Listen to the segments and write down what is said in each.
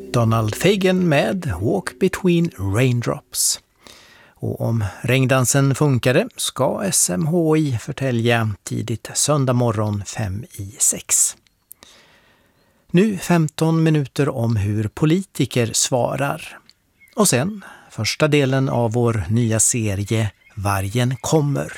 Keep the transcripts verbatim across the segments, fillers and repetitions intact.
Donald Fagen med Walk Between Raindrops. Och om regndansen funkade ska S M H I förtälja tidigt söndag morgon fem i sex. Nu femton minuter om hur politiker svarar. Och sen första delen av vår nya serie Vargen kommer.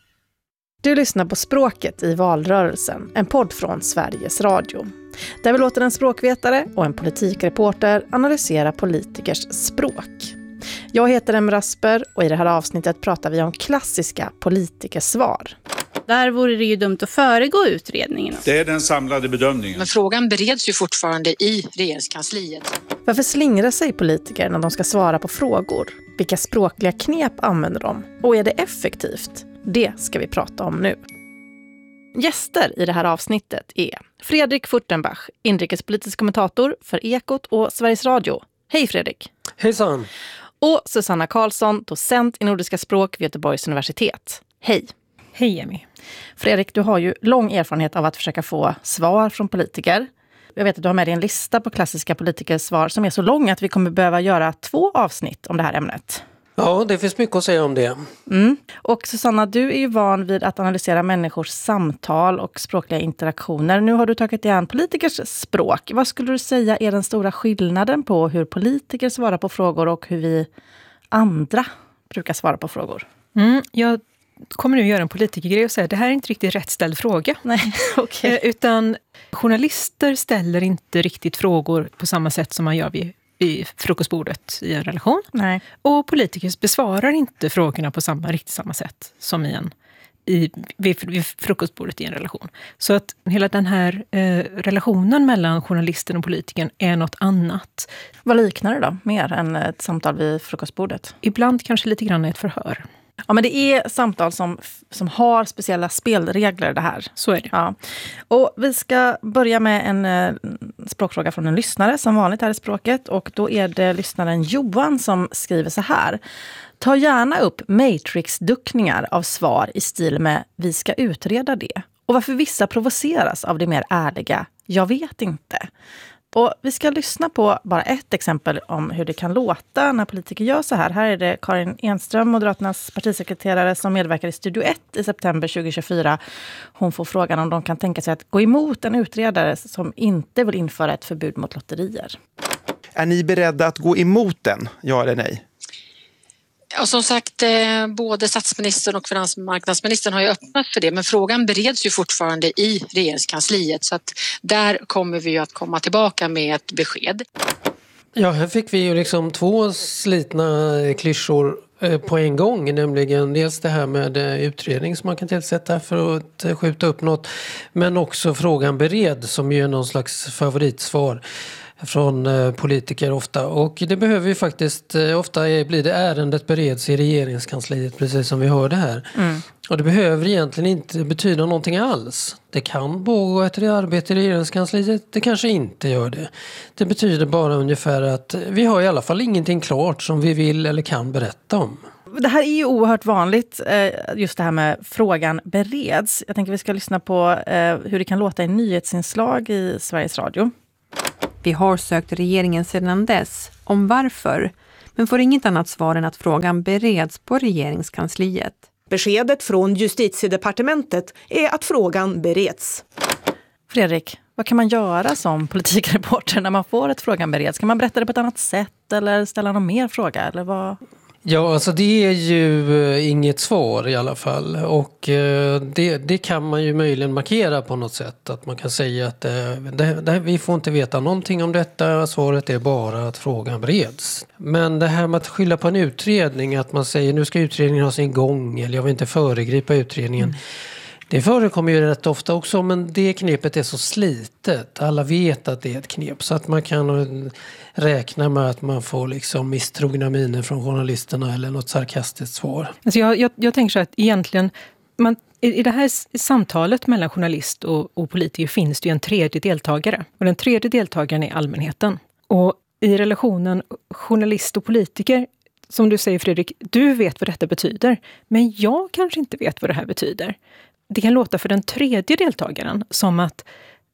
Du lyssnar på Språket i valrörelsen, en podd från Sveriges Radio. Där vi låter en språkvetare och en politikreporter analysera politikers språk. Jag heter Emma Rasper och i det här avsnittet pratar vi om klassiska politikersvar. Där vore det ju dumt att föregå utredningen. Det är den samlade bedömningen. Men frågan bereds ju fortfarande i regeringskansliet. Varför slingrar sig politiker när de ska svara på frågor? Vilka språkliga knep använder de? Och är det effektivt? Det ska vi prata om nu. Gäster i det här avsnittet är Fredrik Furtenbach, inrikespolitisk kommentator för Ekot och Sveriges Radio. Hej Fredrik! Hejsan! Och Susanna Karlsson, docent i nordiska språk vid Göteborgs universitet. Hej! Hej Emmy! Fredrik, du har ju lång erfarenhet av att försöka få svar från politiker. Jag vet att du har med dig en lista på klassiska politikersvar som är så lång att vi kommer behöva göra två avsnitt om det här ämnet. Ja, det finns mycket att säga om det. Mm. Och Susanna, du är ju van vid att analysera människors samtal och språkliga interaktioner. Nu har du tagit igen politikers språk. Vad skulle du säga är den stora skillnaden på hur politiker svarar på frågor och hur vi andra brukar svara på frågor? Mm, jag kommer nu göra en politikergrej och säga att det här är inte riktigt rätt ställd fråga. Nej, okej. Okay. Utan journalister ställer inte riktigt frågor på samma sätt som man gör vid i frukostbordet i en relation. Nej. Och politiker besvarar inte frågorna på samma, riktigt samma sätt som i en, i, vid, vid frukostbordet i en relation. Så att hela den här eh, relationen mellan journalisten och politikern är något annat. Vad liknar det då mer än ett samtal vid frukostbordet? Ibland kanske lite grann ett förhör. Ja, men det är samtal som, som har speciella spelregler det här. Så är det. Ja. Och vi ska börja med en eh, språkfråga från en lyssnare som vanligt här i Språket. Och då är det lyssnaren Johan som skriver så här. Ta gärna upp Matrix-duckningar av svar i stil med vi ska utreda det. Och varför vissa provoceras av det mer ärliga jag vet inte. Och vi ska lyssna på bara ett exempel om hur det kan låta när politiker gör så här. Här är det Karin Enström, Moderaternas partisekreterare, som medverkar i Studio ett i september tjugohundratjugofyra. Hon får frågan om de kan tänka sig att gå emot en utredare som inte vill införa ett förbud mot lotterier. Är ni beredda att gå emot den? Ja eller nej? Ja, som sagt, både statsministern och finansmarknadsministern har ju öppnat för det, men frågan bereds ju fortfarande i regeringskansliet, så att där kommer vi ju att komma tillbaka med ett besked. Ja, här fick vi ju liksom två slitna klyschor på en gång, nämligen dels det här med utredning som man kan tillsätta för att skjuta upp något, men också frågan bered som ju är någon slags favoritsvar från politiker ofta. Och det behöver ju faktiskt, ofta blir det ärendet bereds i regeringskansliet, precis som vi hörde här. Mm. Och det behöver egentligen inte betyda någonting alls. Det kan pågå ett arbete i regeringskansliet, det kanske inte gör det. Det betyder bara ungefär att vi har i alla fall ingenting klart som vi vill eller kan berätta om. Det här är ju oerhört vanligt, just det här med frågan bereds. Jag tänker vi ska lyssna på hur det kan låta i nyhetsinslag i Sveriges Radio. Vi har sökt regeringen sedan dess om varför, men får inget annat svar än att frågan bereds på regeringskansliet. Beskedet från Justitiedepartementet är att frågan bereds. Fredrik, vad kan man göra som politikreporter när man får ett frågan bereds? Kan man berätta det på ett annat sätt eller ställa någon mer fråga? Eller vad? Ja, alltså det är ju inget svar i alla fall, och det, det kan man ju möjligen markera på något sätt, att man kan säga att det, det, vi får inte veta någonting om detta, svaret är bara att frågan bereds. Men det här med att skylla på en utredning, att man säger nu ska utredningen ha sin gång eller jag vill inte föregripa utredningen, mm. Det förekommer ju rätt ofta också, men det knepet är så slitet. Alla vet att det är ett knep, så att man kan räkna med att man får liksom misstrogna miner från journalisterna eller något sarkastiskt svar. Alltså jag, jag, jag tänker så att egentligen, man, i det här samtalet mellan journalist och, och politiker finns det ju en tredje deltagare. Och den tredje deltagaren är allmänheten. Och i relationen journalist och politiker, som du säger Fredrik, du vet vad detta betyder. Men jag kanske inte vet vad det här betyder. Det kan låta för den tredje deltagaren som att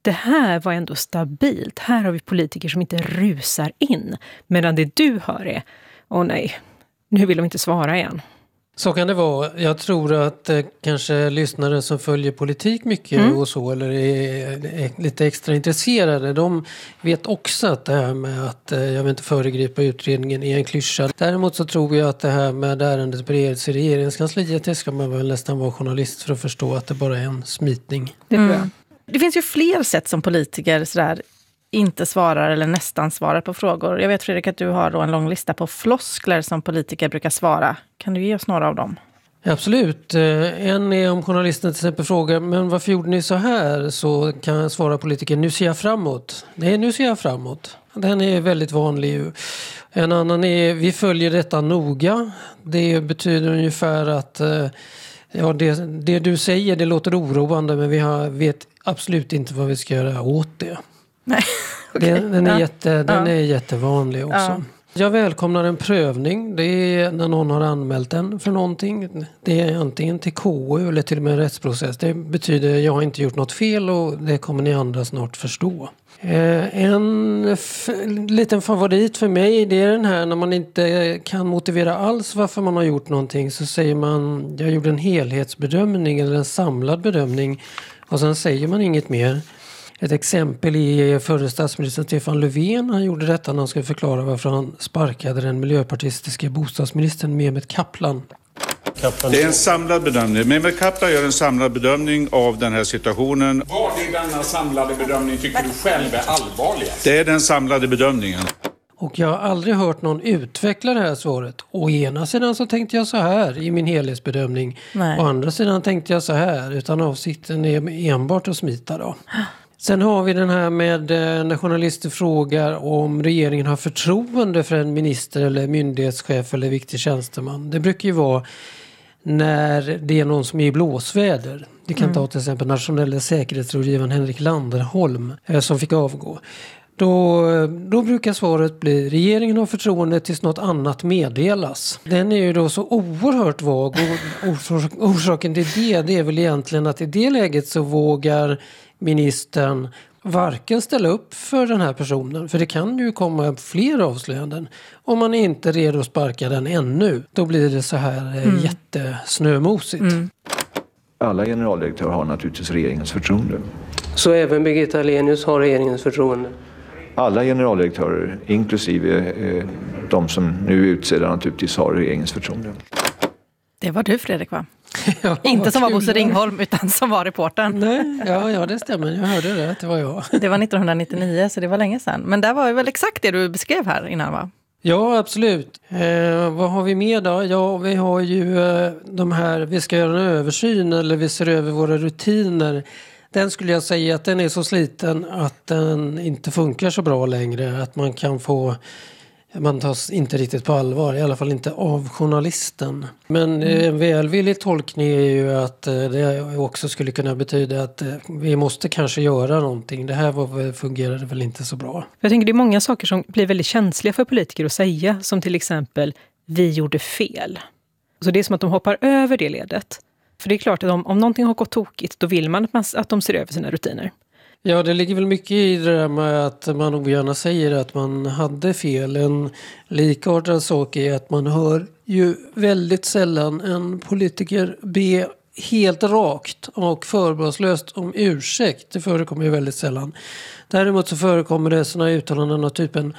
det här var ändå stabilt. Här har vi politiker som inte rusar in. Medan det du hör är, åh nej, nu vill de inte svara igen. Så kan det vara. Jag tror att eh, kanske lyssnare som följer politik mycket mm. och så, eller är, är lite extra intresserade, de vet också att det här med att eh, jag vill inte föregripa utredningen är en klyscha. Däremot så tror jag att det här med ärendets beredelse i regeringskansliet, det ska man väl nästan vara journalist för att förstå att det bara är en smitning. Det tror jag. Mm. Det finns ju fler sätt som politiker sådär inte svarar eller nästan svarar på frågor. Jag vet, Fredrik, att du har då en lång lista på floskler som politiker brukar svara. Kan du ge oss några av dem? Absolut. En är om journalisten till exempel frågar, men varför gjorde ni så här? Så kan jag svara politiker, nu ser jag framåt. Nej, nu ser jag framåt. Den är väldigt vanlig. En annan är, vi följer detta noga. Det betyder ungefär att ja, det, det du säger, det låter oroande, men vi har, vet absolut inte vad vi ska göra åt det. Nej. Okay. Den, den, är, ja. jätte, den ja. är jättevanlig också. Ja. Jag välkomnar en prövning. Det är när någon har anmält den för någonting. Det är antingen till K U eller till och med en rättsprocess. Det betyder att jag har inte gjort något fel och det kommer ni andra snart förstå. Eh, en f- liten favorit för mig, det är den här när man inte kan motivera alls varför man har gjort någonting. Så säger man, jag gjorde en helhetsbedömning eller en samlad bedömning. Och sen säger man inget mer. Ett exempel är förre statsministern Stefan Löfven. Han gjorde detta när han skulle förklara varför han sparkade den miljöpartistiska bostadsministern Mehmet Kaplan. Det är en samlad bedömning. Mehmet Kaplan gör en samlad bedömning av den här situationen. Vad i denna samlade bedömning tycker du själv är allvarligast? Det är den samlade bedömningen. Och jag har aldrig hört någon utveckla det här svaret. Å ena sidan så tänkte jag så här i min helhetsbedömning. Nej. Å andra sidan tänkte jag så här. Utan avsikten är enbart att smita då. Sen har vi den här med när journalister frågar om regeringen har förtroende för en minister eller myndighetschef eller viktig tjänsteman. Det brukar ju vara när det är någon som är i blåsväder. Det kan mm. ta till exempel nationella säkerhetsrådgivaren Henrik Landerholm som fick avgå. Då, då brukar svaret bli regeringen har förtroende tills något annat meddelas. Den är ju då så oerhört vag och orsak, orsaken till det, det är väl egentligen att i det läget så vågar ministern varken ställa upp för den här personen, för det kan ju komma fler avslöjanden. Om man är inte är redo att sparka den ännu, då blir det så här mm. jättesnömosigt. Mm. Alla generaldirektörer har naturligtvis regeringens förtroende. Så även Birgitta Ahlenius har regeringens förtroende? Alla generaldirektörer, inklusive eh, de som nu är utsedda, naturligtvis har regeringens förtroende. Det var du, Fredrik, va? Ja, inte som var Bosse Ringholm, utan som var reportern. Nej, ja, ja, det stämmer. Jag hörde det, det var jag. Det var nittonhundranittionio, så det var länge sedan. Men det var väl exakt det du beskrev här innan, va? Ja, absolut. Eh, vad har vi med då? Ja, vi har ju eh, de här, vi ska göra en översyn eller vi ser över våra rutiner. Den skulle jag säga att den är så sliten att den inte funkar så bra längre. Att man kan få, man tas inte riktigt på allvar, i alla fall inte av journalisten. Men mm. en välvillig tolkning är ju att det också skulle kunna betyda att vi måste kanske göra någonting. Det här var, fungerade väl inte så bra. Jag tänker det är många saker som blir väldigt känsliga för politiker att säga. Som till exempel, vi gjorde fel. Så det är som att de hoppar över det ledet. För det är klart att om, om någonting har gått tokigt, då vill man att, man att de ser över sina rutiner. Ja, det ligger väl mycket i det där med att man ogärna säger att man hade fel. En likartad sak är att man hör ju väldigt sällan en politiker be helt rakt och förbehållslöst om ursäkt. Det förekommer ju väldigt sällan. Däremot så förekommer det sådana uttalanden av typen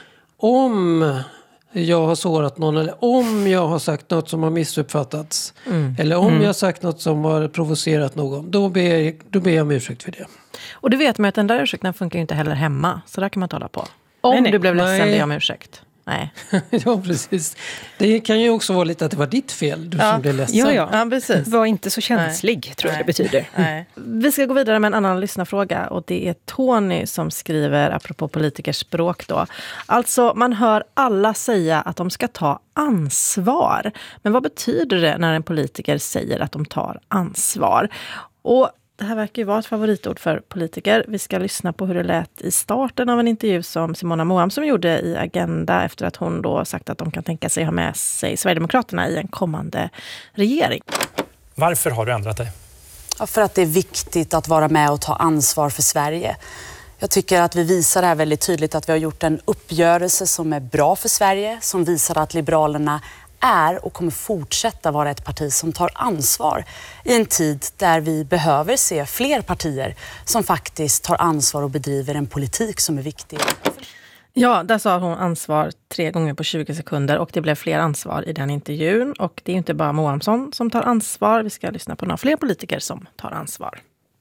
om jag har sårat någon eller om jag har sagt något som har missuppfattats mm. eller om mm. jag har sagt något som har provocerat någon, då ber, jag, då ber jag om ursäkt för det. Och du vet med att den där ursäkten funkar ju inte heller hemma, så där kan man tala på. Om nej, nej. du blev ledsen, ber jag om ursäkt. Nej. Ja, precis. Det kan ju också vara lite att det var ditt fel, du ja. som blev ledsen. Ja, ja. ja precis. Var inte så känslig, nej. tror jag nej. det betyder. Nej. Vi ska gå vidare med en annan lyssnarfråga, och det är Tony som skriver, apropå politikers språk då. Alltså, man hör alla säga att de ska ta ansvar. Men vad betyder det när en politiker säger att de tar ansvar? Och det här verkar ju vara ett favoritord för politiker. Vi ska lyssna på hur det lät i starten av en intervju som Simona Moamsson gjorde i Agenda efter att hon då sagt att de kan tänka sig ha med sig Sverigedemokraterna i en kommande regering. Varför har du ändrat dig? Ja, för att det är viktigt att vara med och ta ansvar för Sverige. Jag tycker att vi visar här väldigt tydligt att vi har gjort en uppgörelse som är bra för Sverige, som visar att Liberalerna är och kommer fortsätta vara ett parti som tar ansvar i en tid där vi behöver se fler partier som faktiskt tar ansvar och bedriver en politik som är viktig. Ja, där sa hon ansvar tre gånger på tjugo sekunder och det blev fler ansvar i den intervjun. Och det är inte bara Moamsson som tar ansvar. Vi ska lyssna på några fler politiker som tar ansvar.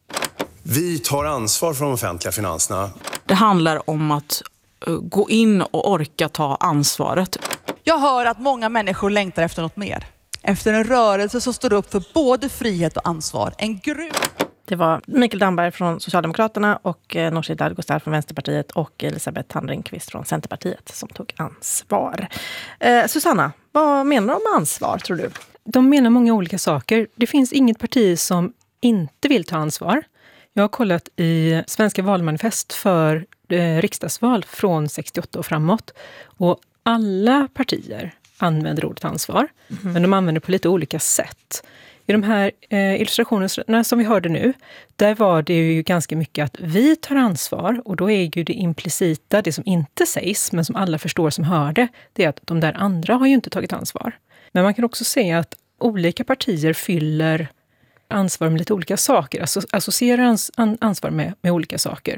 Vi tar ansvar för de offentliga finanserna. Det handlar om att uh, gå in och orka ta ansvaret. Jag hör att många människor längtar efter något mer. Efter en rörelse som står upp för både frihet och ansvar. En grund. Det var Mikael Damberg från Socialdemokraterna och Nooshi Dadgostar från Vänsterpartiet och Elisabeth Thand-Ringqvist från Centerpartiet som tog ansvar. Eh, Susanna, vad menar de med ansvar, tror du? De menar många olika saker. Det finns inget parti som inte vill ta ansvar. Jag har kollat i Svenska valmanifest för eh, riksdagsval från sextioåtta och framåt. Och alla partier använder ordet ansvar, mm. men de använder på lite olika sätt. I de här eh, illustrationerna som vi hörde nu, där var det ju ganska mycket att vi tar ansvar, och då är ju det implicita, det som inte sägs men som alla förstår som hör det, det är att de där andra har ju inte tagit ansvar. Men man kan också säga att olika partier fyller ansvar med lite olika saker, alltså associerar ans- an- ansvar med, med olika saker.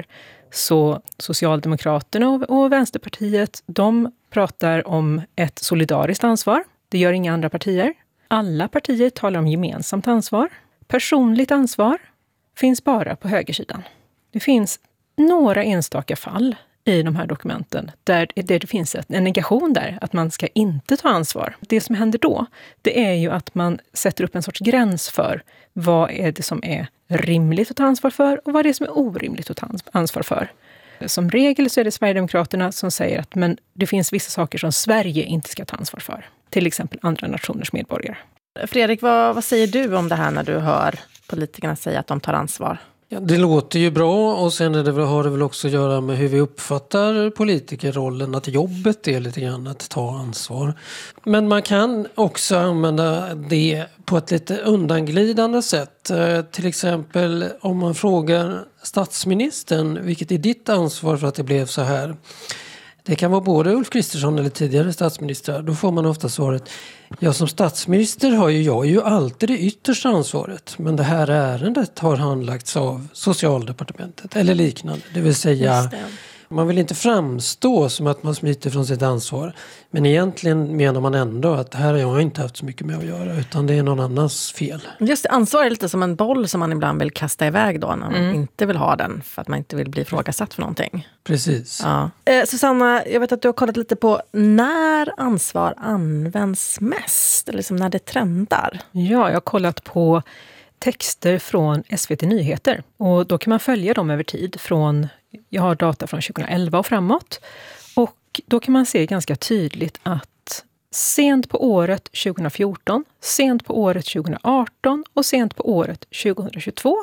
Så Socialdemokraterna och, och Vänsterpartiet, de pratar om ett solidariskt ansvar. Det gör inga andra partier. Alla partier talar om gemensamt ansvar. Personligt ansvar finns bara på högersidan. Det finns några enstaka fall i de här dokumenten där, där det finns en negation där, att man ska inte ta ansvar. Det som händer då, det är ju att man sätter upp en sorts gräns för vad är det som är rimligt att ta ansvar för och vad är det som är orimligt att ta ansvar för. Som regel så är det Sverigedemokraterna som säger att men det finns vissa saker som Sverige inte ska ta ansvar för. Till exempel andra nationers medborgare. Fredrik, vad, vad säger du om det här när du hör politikerna säga att de tar ansvar? Ja, det låter ju bra, och sen är det väl, har det väl också att göra med hur vi uppfattar politikerrollen, att jobbet är lite grann att ta ansvar. Men man kan också använda det på ett lite undanglidande sätt. Till exempel om man frågar statsministern, vilket är ditt ansvar för att det blev så här? Det kan vara både Ulf Kristersson eller tidigare statsministrar. Då får man ofta svaret, ja, som statsminister har ju jag ju alltid det yttersta ansvaret. Men det här ärendet har handlagts av Socialdepartementet eller liknande. Det vill säga, man vill inte framstå som att man smiter från sitt ansvar. Men egentligen menar man ändå att det här har jag inte haft så mycket med att göra, utan det är någon annans fel. Just det, ansvar är lite som en boll som man ibland vill kasta iväg då när man mm. inte vill ha den för att man inte vill bli ifrågasatt för någonting. Precis. Ja. Eh, Susanna, jag vet att du har kollat lite på när ansvar används mest, eller liksom när det trendar. Ja, jag har kollat på texter från S V T Nyheter, och då kan man följa dem över tid från, jag har data från tjugoelva och framåt, och då kan man se ganska tydligt att sent på året tjugofjorton, sent på året tjugoarton och sent på året tjugohundratjugotvå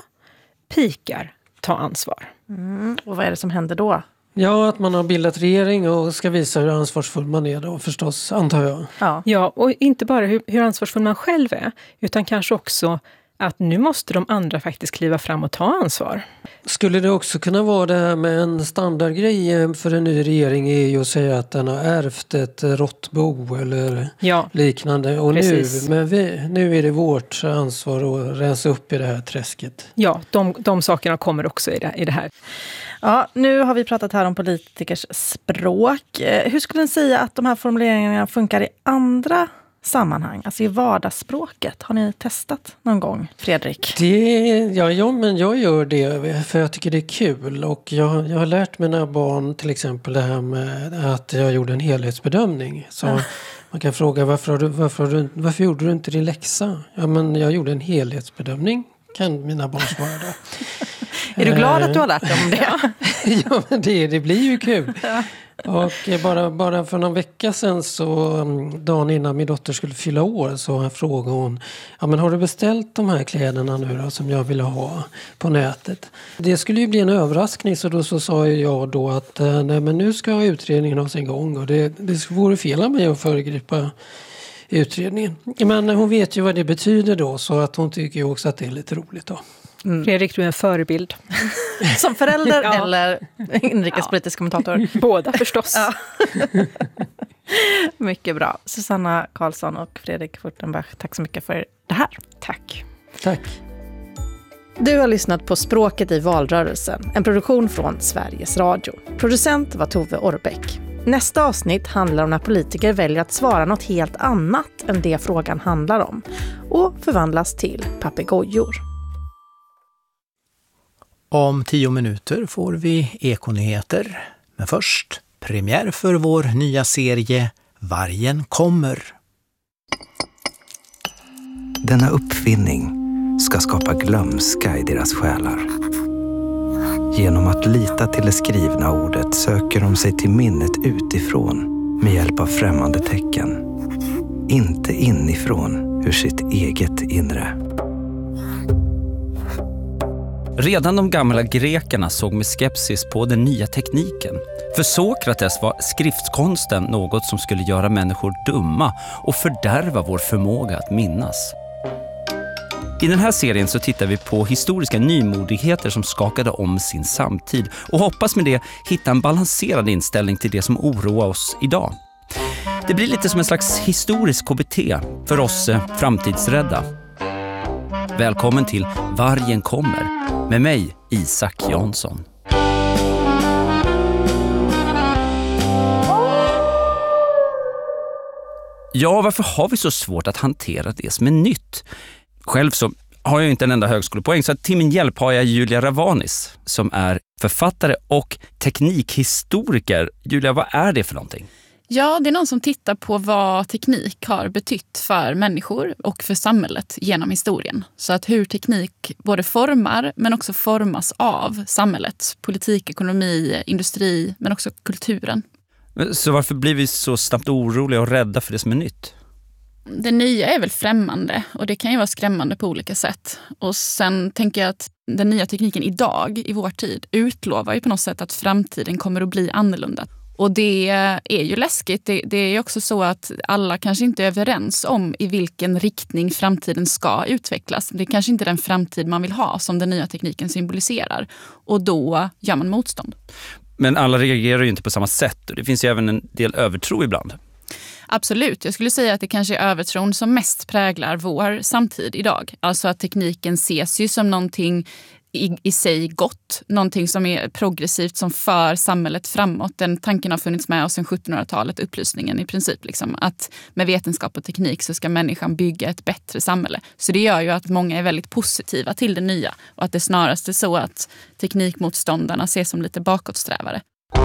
pikar ta ansvar. Mm. Och vad är det som händer då? Ja, att man har bildat regering och ska visa hur ansvarsfull man är då, förstås, antar jag. Ja, ja, och inte bara hur, hur ansvarsfull man själv är, utan kanske också att nu måste de andra faktiskt kliva fram och ta ansvar. Skulle det också kunna vara det här med en standardgrej för en ny regering är ju att säga att den har ärvt ett råttbo eller ja, liknande. Och nu, men vi, nu är det vårt ansvar att rensa upp i det här träsket. Ja, de, de sakerna kommer också i det, i det här. Ja, nu har vi pratat här om politikers språk. Hur skulle ni säga att de här formuleringarna funkar i andra sammanhang, alltså i vardagsspråket? Har ni testat någon gång, Fredrik? Det, ja, ja, men jag gör det för jag tycker det är kul, och jag, jag har lärt mina barn till exempel det här med att jag gjorde en helhetsbedömning. Så ja. Man kan fråga varför, har du, varför, har du, varför gjorde du inte din läxa? Ja, men jag gjorde en helhetsbedömning, kan mina barn svara då. Är du glad att du har lärt dig om det? Ja, men det, det blir ju kul. Ja. Och bara, bara för någon vecka sedan, så dagen innan min dotter skulle fylla år, så frågade hon, ja, men har du beställt de här kläderna nu då, som jag ville ha på nätet? Det skulle ju bli en överraskning, så då så sa jag då att nej, men nu ska utredningen ha sin gång, och det, det vore fel av mig att föregripa utredningen. Men hon vet ju vad det betyder då, så att hon tycker ju också att det är lite roligt då. Mm. Fredrik, du är en förebild. Som förälder ja. eller inrikespolitisk ja. kommentator? Båda förstås. Ja. Mycket bra. Susanna Karlsson och Fredrik Furtenbach, tack så mycket för det här. Tack. Tack. Du har lyssnat på Språket i valrörelsen, en produktion från Sveriges Radio. Producent var Tove Orbeck. Nästa avsnitt handlar om när politiker väljer att svara något helt annat än det frågan handlar om och förvandlas till papegojor. Om tio minuter får vi ekonyheter. Men först, premiär för vår nya serie Vargen kommer. Denna uppfinning ska skapa glömska i deras själar. Genom att lita till det skrivna ordet söker de sig till minnet utifrån med hjälp av främmande tecken. Inte inifrån ur sitt eget inre. Redan de gamla grekerna såg med skepsis på den nya tekniken. För Sokrates var skriftkonsten något som skulle göra människor dumma och fördärva vår förmåga att minnas. I den här serien så tittar vi på historiska nymodigheter som skakade om sin samtid och hoppas med det hitta en balanserad inställning till det som oroar oss idag. Det blir lite som en slags historisk K B T för oss eh, framtidsrädda. Välkommen till Vargen kommer med mig, Isak Jansson. Ja, varför har vi så svårt att hantera det som är nytt? Själv så har jag inte en enda högskolepoäng, så till min hjälp har jag Julia Ravanis som är författare och teknikhistoriker. Julia, vad är det för någonting? Ja, det är någon som tittar på vad teknik har betytt för människor och för samhället genom historien. Så att hur teknik både formar men också formas av samhället. Politik, ekonomi, industri men också kulturen. Så varför blir vi så snabbt oroliga och rädda för det som är nytt? Det nya är väl främmande och det kan ju vara skrämmande på olika sätt. Och sen tänker jag att den nya tekniken idag, i vår tid, utlovar ju på något sätt att framtiden kommer att bli annorlunda. Och det är ju läskigt. Det, det är ju också så att alla kanske inte är överens om i vilken riktning framtiden ska utvecklas. Det är kanske inte den framtid man vill ha som den nya tekniken symboliserar. Och då gör man motstånd. Men alla reagerar ju inte på samma sätt och det finns ju även en del övertro ibland. Absolut. Jag skulle säga att det kanske är övertron som mest präglar vår samtid idag. Alltså att tekniken ses ju som någonting i, i sig gott. Någonting som är progressivt, som för samhället framåt. Den tanken har funnits med oss sedan sjuttonhundratalet, upplysningen i princip. Liksom, att med vetenskap och teknik så ska människan bygga ett bättre samhälle. Så det gör ju att många är väldigt positiva till det nya. Och att det snarast är så att teknikmotståndarna ses som lite bakåtsträvare.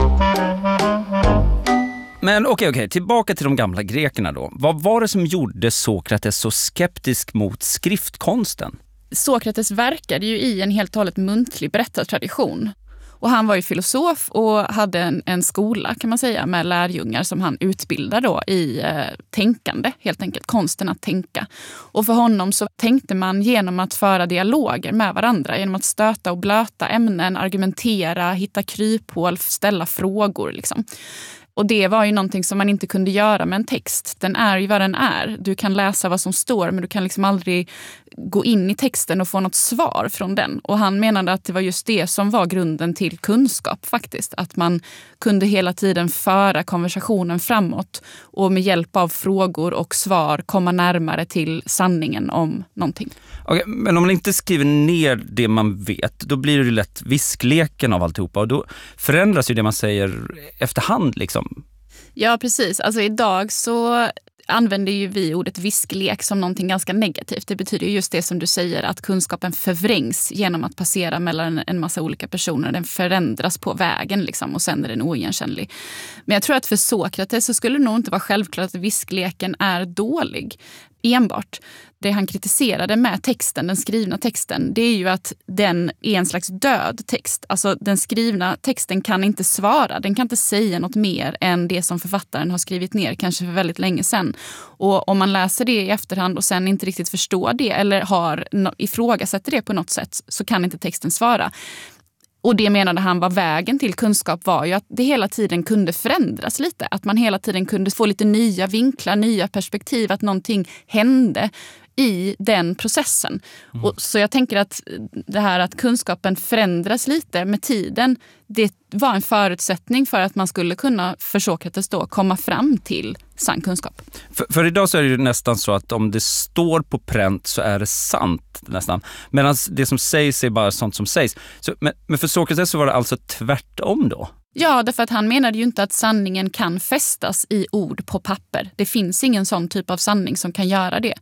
Men okej, okay, okay. tillbaka till de gamla grekerna då. Vad var det som gjorde Sokrates så skeptisk mot skriftkonsten? Sokrates verkade ju i en helt och hållet muntlig berättartradition. Och han var ju filosof och hade en, en skola kan man säga med lärjungar som han utbildade då i eh, tänkande, helt enkelt konsten att tänka. Och för honom så tänkte man genom att föra dialoger med varandra, genom att stöta och blöta ämnen, argumentera, hitta kryphål, ställa frågor liksom. Och det var ju någonting som man inte kunde göra med en text. Den är ju vad den är. Du kan läsa vad som står men du kan liksom aldrig gå in i texten och få något svar från den. Och han menade att det var just det som var grunden till kunskap faktiskt. Att man kunde hela tiden föra konversationen framåt och med hjälp av frågor och svar komma närmare till sanningen om någonting. Okej, men om man inte skriver ner det man vet, då blir det ju lätt viskleken av alltihopa och då förändras ju det man säger efterhand liksom. Ja, precis. Alltså idag så använder ju vi ordet visklek som någonting ganska negativt. Det betyder ju just det som du säger, att kunskapen förvrängs genom att passera mellan en massa olika personer. Den förändras på vägen liksom, och sen är den oigenkännlig. Men jag tror att för Sokrates så skulle det nog inte vara självklart att viskleken är dålig enbart. Det han kritiserade med texten, den skrivna texten, det är ju att den är en slags död text. Alltså den skrivna texten kan inte svara, den kan inte säga något mer än det som författaren har skrivit ner, kanske för väldigt länge sedan. Och om man läser det i efterhand och sen inte riktigt förstår det eller har ifrågasätter det på något sätt, så kan inte texten svara. Och det menade han var vägen till kunskap var ju att det hela tiden kunde förändras lite. Att man hela tiden kunde få lite nya vinklar, nya perspektiv, att någonting hände i den processen. Mm. Och så jag tänker att det här att kunskapen förändras lite med tiden, det var en förutsättning för att man skulle kunna för Sokrates då komma fram till sann kunskap. För, för idag så är det ju nästan så att om det står på pränt så är det sant nästan. Medan det som sägs är bara sånt som sägs. Så, men, men för Sokrates så var det alltså tvärtom då? Ja, därför att han menade ju inte att sanningen kan fästas i ord på papper. Det finns ingen sån typ av sanning som kan göra det.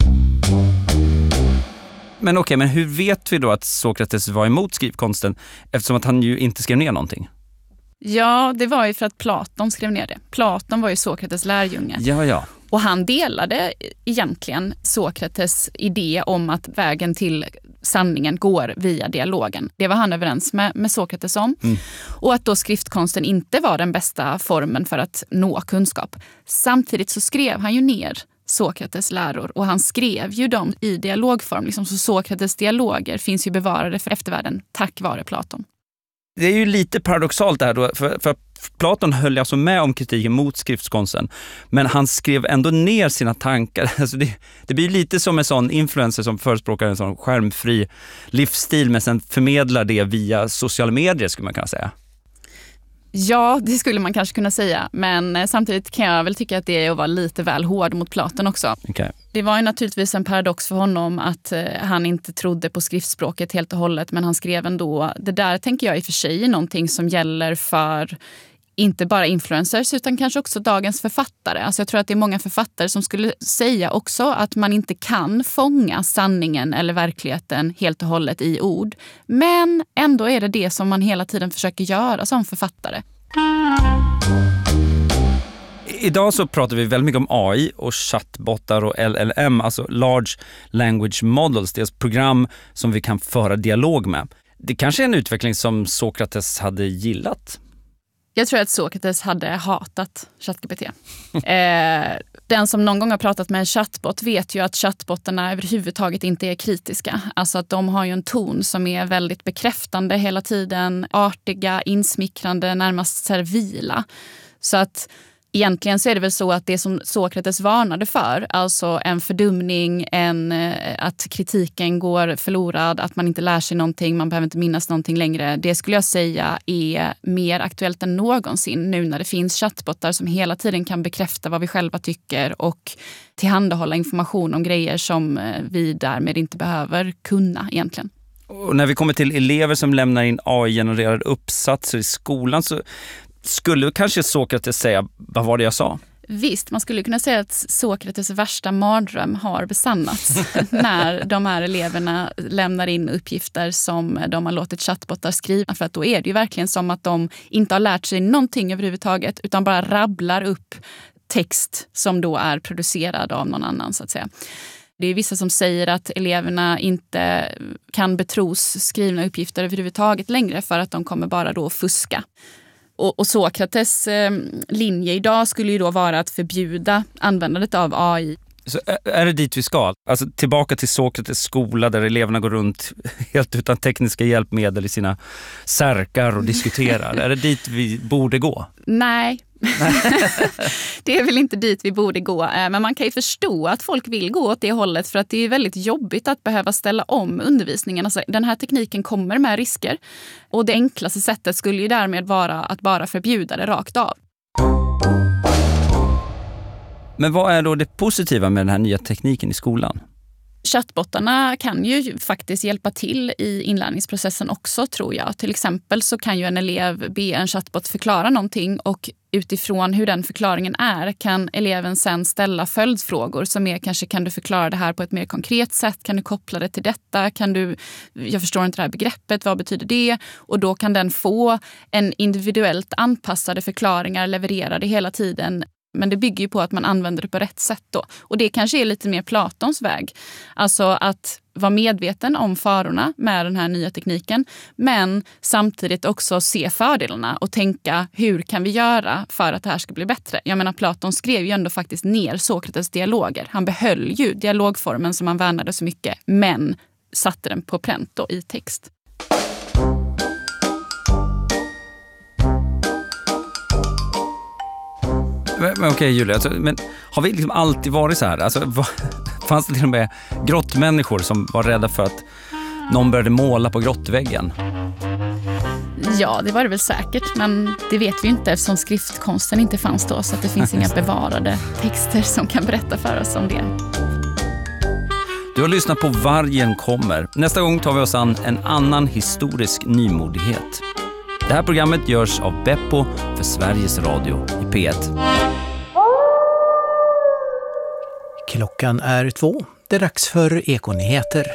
Men okej, men hur vet vi då att Sokrates var emot skrivkonsten eftersom att han ju inte skrev ner någonting? Ja, det var ju för att Platon skrev ner det. Platon var ju Sokrates lärjunge. Ja, ja. Och han delade egentligen Sokrates idé om att vägen till sanningen går via dialogen. Det var han överens med, med Sokrates om. Mm. Och att då skriftkonsten inte var den bästa formen för att nå kunskap. Samtidigt så skrev han ju ner Sokrates läror och han skrev ju dem i dialogform. Liksom, så Sokrates dialoger finns ju bevarade för eftervärlden tack vare Platon. Det är ju lite paradoxalt det här då, för, för Platon höll alltså med om kritiken mot skriftkonsten, men han skrev ändå ner sina tankar. Alltså det, det blir lite som en sån influencer som förespråkar en sån skärmfri livsstil, men sen förmedlar det via sociala medier, skulle man kunna säga. Ja, det skulle man kanske kunna säga, men samtidigt kan jag väl tycka att det är att vara lite väl hård mot Platon också. Okay. Det var ju naturligtvis en paradox för honom att eh, han inte trodde på skriftspråket helt och hållet, men han skrev ändå. Det där tänker jag i och för sig är någonting som gäller för inte bara influencers utan kanske också dagens författare. Alltså jag tror att det är många författare som skulle säga också att man inte kan fånga sanningen eller verkligheten helt och hållet i ord. Men ändå är det det som man hela tiden försöker göra som författare. Idag så pratar vi väldigt mycket om A I och chattbottar och L L M, alltså Large Language Models. Det är ett program som vi kan föra dialog med. Det kanske är en utveckling som Sokrates hade gillat. Jag tror att Sokrates hade hatat ChatGPT. eh, den som någon gång har pratat med en chattbot vet ju att chattbottarna överhuvudtaget inte är kritiska. Alltså att de har ju en ton som är väldigt bekräftande hela tiden. Artiga, insmickrande, närmast servila. Så att egentligen så är det väl så att det som Sokrates varnade för, alltså en fördumning, en, att kritiken går förlorad, att man inte lär sig någonting, man behöver inte minnas någonting längre. Det skulle jag säga är mer aktuellt än någonsin nu när det finns chattbottar som hela tiden kan bekräfta vad vi själva tycker och tillhandahålla information om grejer som vi därmed inte behöver kunna egentligen. Och när vi kommer till elever som lämnar in A I-genererade uppsatser i skolan så skulle kanske Sokrates säga, vad var det jag sa? Visst, man skulle kunna säga att Sokrates värsta mardröm har besannats när de här eleverna lämnar in uppgifter som de har låtit chattbottar skriva. För att då är det ju verkligen som att de inte har lärt sig någonting överhuvudtaget utan bara rabblar upp text som då är producerad av någon annan så att säga. Det är vissa som säger att eleverna inte kan betros skrivna uppgifter överhuvudtaget längre för att de kommer bara då fuska. Och, och Sokrates eh, linje idag skulle ju då vara att förbjuda användandet av A I. Så är det dit vi ska? Alltså tillbaka till Sokrates skola där eleverna går runt helt utan tekniska hjälpmedel i sina särkar och diskuterar. Är det dit vi borde gå? Nej. Det är väl inte dit vi borde gå. Men man kan ju förstå att folk vill gå åt det hållet för att det är väldigt jobbigt att behöva ställa om undervisningen. Alltså, den här tekniken kommer med risker. Och det enklaste sättet skulle ju därmed vara att bara förbjuda det rakt av. Men vad är då det positiva med den här nya tekniken i skolan? Chattbottarna kan ju faktiskt hjälpa till i inlärningsprocessen också tror jag. Till exempel så kan ju en elev be en chattbot förklara någonting och utifrån hur den förklaringen är kan eleven sen ställa följdfrågor som är kanske kan du förklara det här på ett mer konkret sätt, kan du koppla det till detta, kan du, jag förstår inte det här begreppet, vad betyder det? Och då kan den få en individuellt anpassade förklaringar levererade hela tiden. Men det bygger ju på att man använder det på rätt sätt då. Och det kanske är lite mer Platons väg. Alltså att vara medveten om farorna med den här nya tekniken. Men samtidigt också se fördelarna och tänka hur kan vi göra för att det här ska bli bättre. Jag menar Platon skrev ju ändå faktiskt ner Sokrates dialoger. Han behöll ju dialogformen som han värnade så mycket. Men satte den på pränt då i text. Men, men okej Julia, alltså, men har vi liksom alltid varit så här? Alltså, vad, Fanns det till och med grottmänniskor som var rädda för att någon började måla på grottväggen? Ja, det var det väl säkert, men det vet vi inte eftersom skriftkonsten inte fanns då, så att det finns inga bevarade texter som kan berätta för oss om det. Du har lyssnat på Vargen kommer. Nästa gång tar vi oss an en annan historisk nymodighet. Det här programmet görs av Beppo för Sveriges Radio i P ett. Klockan är två. Det är dags för Ekonyheter.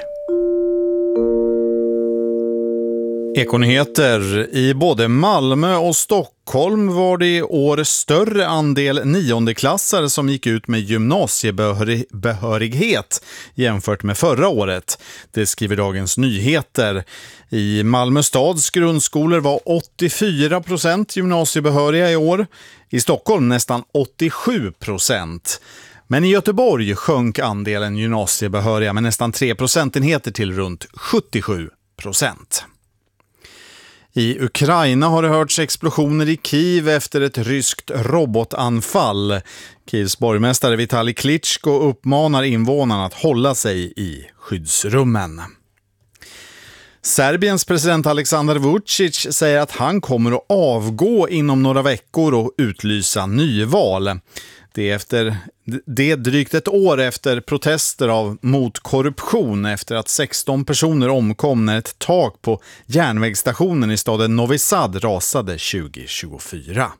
Ekonyheter. I både Malmö och Stockholm var det i år större andel niondeklassare som gick ut med gymnasiebehörighet jämfört med förra året. Det skriver Dagens Nyheter. I Malmö stads grundskolor var åttiofyra procent gymnasiebehöriga i år. I Stockholm nästan åttiosju procent. Men i Göteborg sjönk andelen gymnasiebehöriga med nästan tre procentenheter till runt sjuttiosju procent. I Ukraina har det hörts explosioner i Kiev efter ett ryskt robotanfall. Kievs borgmästare Vitali Klitschko uppmanar invånarna att hålla sig i skyddsrummen. Serbiens president Aleksandar Vučić säger att han kommer att avgå inom några veckor och utlysa nyval. Det är efter det är drygt ett år efter protester av mot korruption efter att sexton personer omkom när ett tak på järnvägsstationen i staden Novi Sad rasade tjugo tjugofyra.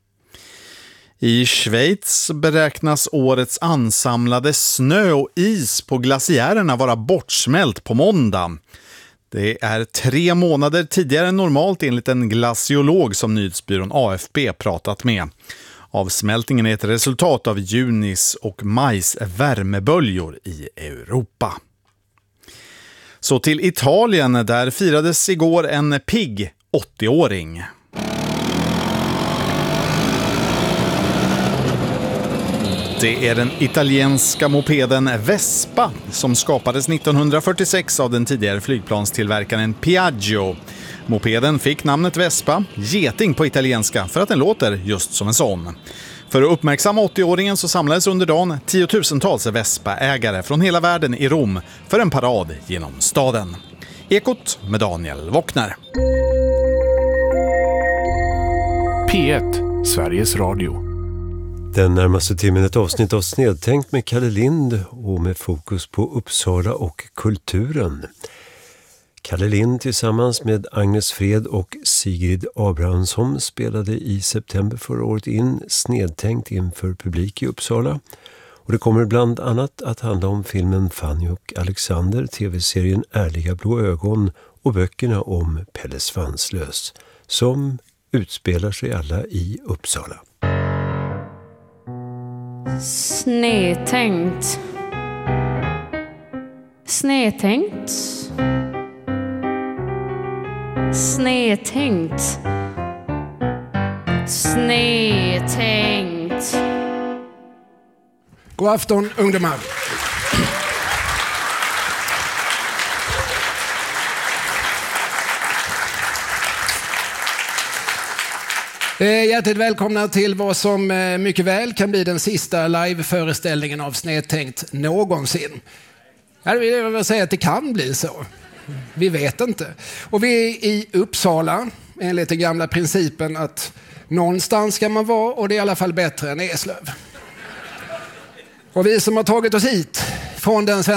I Schweiz beräknas årets ansamlade snö och is på glaciärerna vara bortsmält på måndag. Det är tre månader tidigare än normalt enligt en glaciolog som nyhetsbyrån A F P pratat med. Avsmältningen är ett resultat av junis och majs värmeböljor i Europa. Så till Italien, där firades igår en pigg åttioåring. Det är den italienska mopeden Vespa som skapades nittonhundrafyrtiosex av den tidigare flygplanstillverkaren Piaggio. Mopeden fick namnet Vespa, geting på italienska, för att den låter just som en sån. För att uppmärksamma åttioåringen så samlades under dagen tiotusentals Vespa-ägare från hela världen i Rom för en parad genom staden. Ekot med Daniel Wockner. P ett, Sveriges Radio. Den närmaste timmen ett avsnitt av Snedtänkt med Kalle Lind och med fokus på Uppsala och kulturen. Kalle Lind tillsammans med Agnes Fred och Sigrid Abrahamsson spelade i september förra året in Snedtänkt inför publik i Uppsala. Och det kommer bland annat att handla om filmen Fanny och Alexander, tv-serien Ärliga blå ögon och böckerna om Pelle Svanslös som utspelar sig alla i Uppsala. Snedtänkt. Snedtänkt. Snedtänkt. Snedtänkt. God afton, ungdomar. Hjärtligt välkomna till vad som mycket väl kan bli den sista liveföreställningen av Snedtänkt någonsin. Jag vill säga att det kan bli så. Vi vet inte. Och vi är i Uppsala enligt den gamla principen att någonstans ska man vara och det är i alla fall bättre än Eslöv. Och vi som har tagit oss hit från den svenska